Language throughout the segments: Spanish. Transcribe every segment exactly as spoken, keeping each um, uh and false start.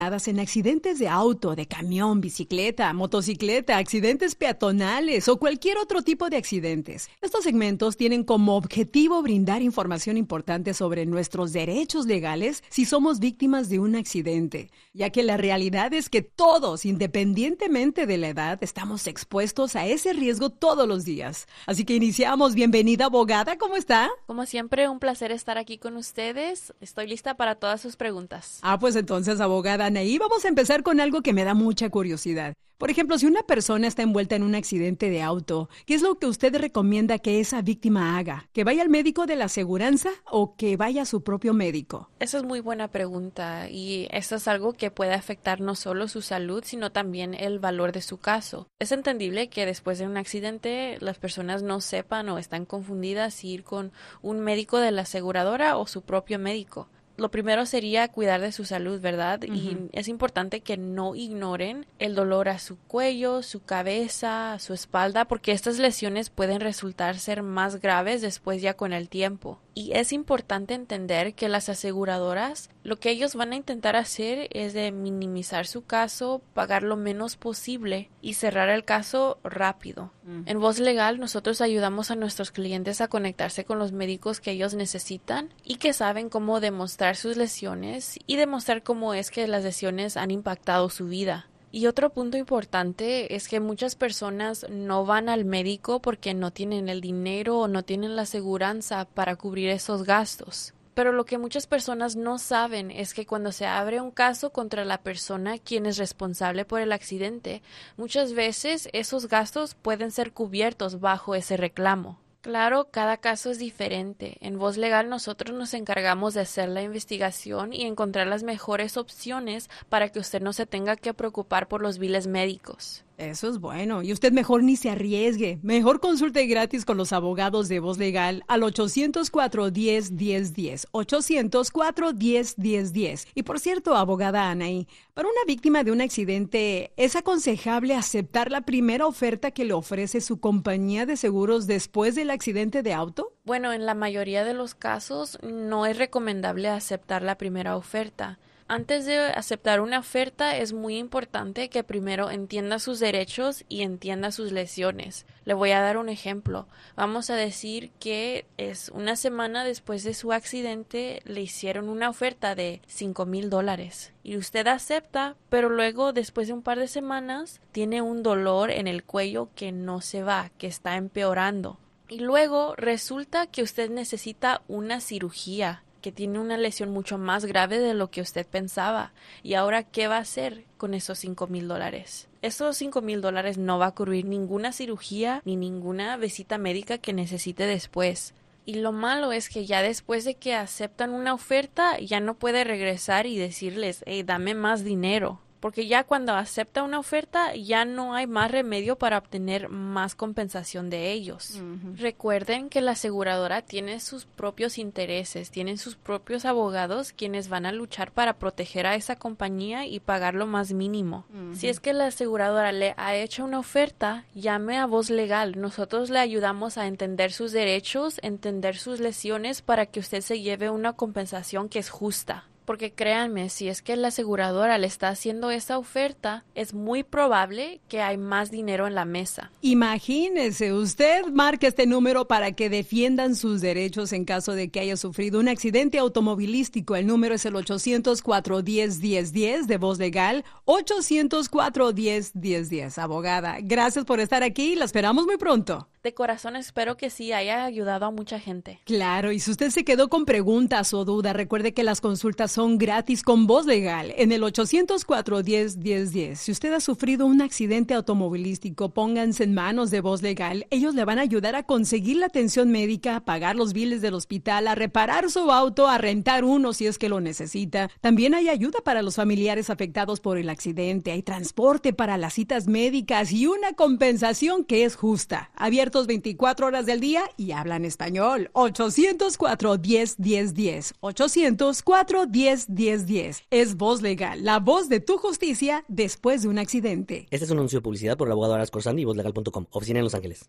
en accidentes de auto, de camión, bicicleta, motocicleta, accidentes peatonales o cualquier otro tipo de accidentes. Estos segmentos tienen como objetivo brindar información importante sobre nuestros derechos legales si somos víctimas de un accidente, ya que la realidad es que todos, independientemente de la edad, estamos expuestos a ese riesgo todos los días. Así que iniciamos. Bienvenida, abogada, ¿cómo está? Como siempre, un placer estar aquí con ustedes. Estoy lista para todas sus preguntas. Ah, pues entonces, abogada Anaí, vamos a empezar con algo que me da mucha curiosidad. Por ejemplo, si una persona está envuelta en un accidente de auto, ¿qué es lo que usted recomienda que esa víctima haga? ¿Que vaya al médico de la aseguranza o que vaya a su propio médico? Esa es muy buena pregunta y esto es algo que puede afectar no solo su salud, sino también el valor de su caso. Es entendible que después de un accidente las personas no sepan o están confundidas si ir con un médico de la aseguradora o su propio médico. Lo primero sería cuidar de su salud, ¿verdad? Uh-huh. Y es importante que no ignoren el dolor a su cuello, su cabeza, su espalda, porque estas lesiones pueden resultar ser más graves después ya con el tiempo. Y es importante entender que las aseguradoras, lo que ellos van a intentar hacer es de minimizar su caso, pagar lo menos posible y cerrar el caso rápido. Uh-huh. En Voz Legal, nosotros ayudamos a nuestros clientes a conectarse con los médicos que ellos necesitan y que saben cómo demostrar sus lesiones y demostrar cómo es que las lesiones han impactado su vida. Y otro punto importante es que muchas personas no van al médico porque no tienen el dinero o no tienen la aseguranza para cubrir esos gastos. Pero lo que muchas personas no saben es que cuando se abre un caso contra la persona quien es responsable por el accidente, muchas veces esos gastos pueden ser cubiertos bajo ese reclamo. Claro, cada caso es diferente. En Voz Legal nosotros nos encargamos de hacer la investigación y encontrar las mejores opciones para que usted no se tenga que preocupar por los biles médicos. Eso es bueno. Y usted mejor ni se arriesgue. Mejor consulte gratis con los abogados de Voz Legal al ochocientos cuatro, diez, diez, diez. ochocientos cuatro, diez, diez, diez. Y por cierto, abogada Anaí, para una víctima de un accidente, ¿es aconsejable aceptar la primera oferta que le ofrece su compañía de seguros después del accidente de auto? Bueno, en la mayoría de los casos no es recomendable aceptar la primera oferta. Antes de aceptar una oferta es muy importante que primero entienda sus derechos y entienda sus lesiones. Le voy a dar un ejemplo. Vamos a decir que es una semana después de su accidente le hicieron una oferta de cinco mil dólares y usted acepta, pero luego después de un par de semanas tiene un dolor en el cuello que no se va, que está empeorando. Y luego resulta que usted necesita una cirugía, que tiene una lesión mucho más grave de lo que usted pensaba. ¿Y ahora qué va a hacer con esos cinco mil dólares? Esos cinco mil dólares no va a cubrir ninguna cirugía ni ninguna visita médica que necesite después. Y lo malo es que ya después de que aceptan una oferta, ya no puede regresar y decirles, hey, dame más dinero. Porque ya cuando acepta una oferta ya no hay más remedio para obtener más compensación de ellos. Uh-huh. Recuerden que la aseguradora tiene sus propios intereses, tienen sus propios abogados quienes van a luchar para proteger a esa compañía y pagar lo más mínimo. Uh-huh. Si es que la aseguradora le ha hecho una oferta, llame a Voz Legal. Nosotros le ayudamos a entender sus derechos, entender sus lesiones para que usted se lleve una compensación que es justa. Porque créanme, si es que la aseguradora le está haciendo esa oferta, es muy probable que hay más dinero en la mesa. Imagínese, usted marque este número para que defiendan sus derechos en caso de que haya sufrido un accidente automovilístico. El número es el ochocientos cuatro, diez, diez, diez de Voz Legal, ochocientos cuatro, diez, diez, diez. Abogada, gracias por estar aquí, la esperamos muy pronto. De corazón espero que sí haya ayudado a mucha gente. Claro, y si usted se quedó con preguntas o dudas, recuerde que las consultas son gratis con Voz Legal en el ochocientos cuatro, diez, diez, diez. Si usted ha sufrido un accidente automovilístico, pónganse en manos de Voz Legal. Ellos le van a ayudar a conseguir la atención médica, a pagar los biles del hospital, a reparar su auto, a rentar uno si es que lo necesita. También hay ayuda para los familiares afectados por el accidente, hay transporte para las citas médicas y una compensación que es justa. Abierto veinticuatro horas del día y hablan español. ochocientos cuatro, diez, diez, diez. ochocientos cuatro, diez, diez, diez. Es Voz Legal, la voz de tu justicia después de un accidente. Este es un anuncio de publicidad por el abogado Aras Corsandi y voz legal punto com. Oficina en Los Ángeles.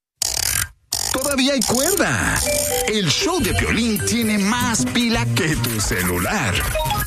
Todavía hay cuerda. El show de Piolín tiene más pila que tu celular.